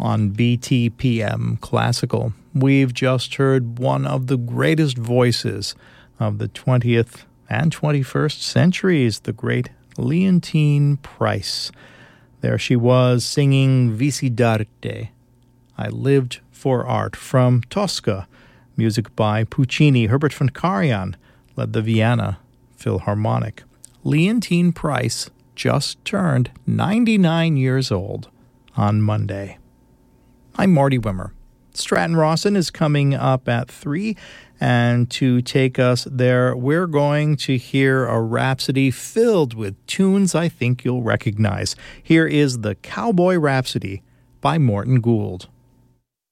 on BTPM Classical. We've just heard one of the greatest voices of the 20th and 21st centuries, the great Leontyne Price. There she was singing Vici d'arte, I Lived for Art, from Tosca, music by Puccini. Herbert von Karajan led the Vienna Philharmonic. Leontyne Price just turned 99 years old on Monday. I'm Marty Wimmer. Stratton Rawson is coming up at 3, and to take us there, we're going to hear a rhapsody filled with tunes I think you'll recognize. Here is the Cowboy Rhapsody by Morton Gould.